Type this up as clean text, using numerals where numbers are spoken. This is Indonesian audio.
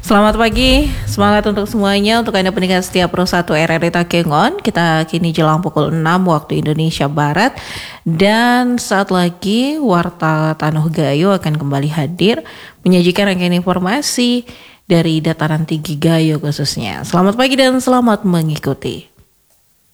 Selamat pagi, semangat untuk semuanya. Untuk Anda pendengar setiap Pro 1 RRI Takengon, kita kini jelang pukul 6 waktu Indonesia Barat. Dan saat lagi Warta Tanuh Gayo akan kembali hadir menyajikan rangkaian informasi dari dataran tinggi Gayo khususnya. Selamat pagi dan selamat mengikuti.